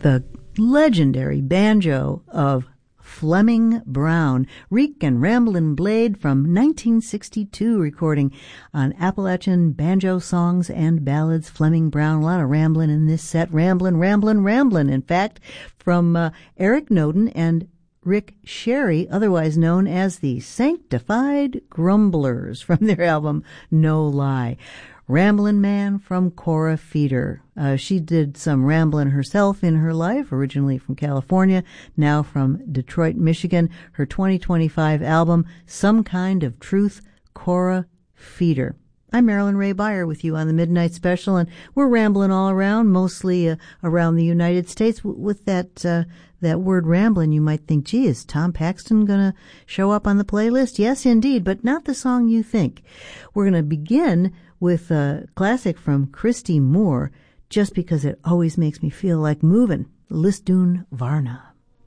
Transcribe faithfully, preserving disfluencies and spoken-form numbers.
the legendary banjo of Fleming Brown, Reek and Ramblin' Blade from nineteen sixty-two recording on Appalachian Banjo Songs and Ballads. Fleming Brown, a lot of ramblin' in this set. Ramblin', ramblin', ramblin'. In fact, from uh, Eric Noden and Rick Sherry, otherwise known as the Sanctified Grumblers, from their album No Lie. Ramblin' Man from Cora Feeder. Uh, she did some ramblin' herself in her life, originally from California, now from Detroit, Michigan. Her twenty twenty-five album, Some Kind of Truth, Cora Feeder. I'm Marilyn Ray Beyer with you on the Midnight Special, and we're rambling all around, mostly uh, around the United States. W- with that uh, that word rambling, you might think, gee, is Tom Paxton going to show up on the playlist? Yes, indeed, but not the song you think. We're going to begin with a classic from Christy Moore, just because it always makes me feel like moving. Listune Varna.